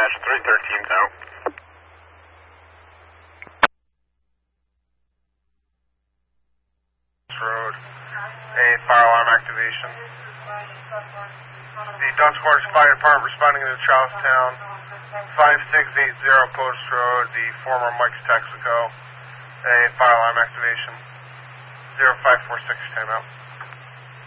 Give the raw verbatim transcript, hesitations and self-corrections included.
three thirteen out. Road, a fire alarm activation. The Dutch Cornish Fire Department responding to Charlestown, five six eight zero Post Road, the former Mike's Texaco, a fire alarm activation. zero five four six, time out.